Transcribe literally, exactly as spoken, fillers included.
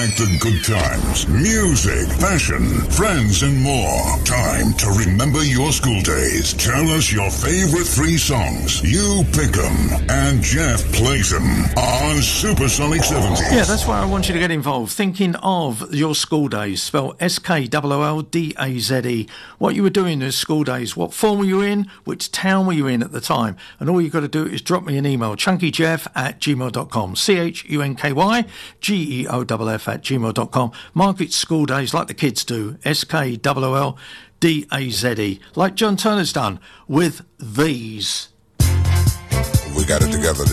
back to good times, music, fashion, friends, and more. Time to remember your school days. Tell us your favorite three songs. You pick them, and Jeff plays them on Supersonic seventies. Yeah, that's why I want you to get involved. Thinking of your school days, spelled S K O O L D A Z E. What you were doing in those school days, what form were you in, which town were you in at the time, and all you've got to do is drop me an email, chunkyjeff at gmail dot com, C H U N K Y G E O F F at gmail dot com. Mark it school days like the kids do, S K O O L D A Z E, like John Turner's done with These. We got it together.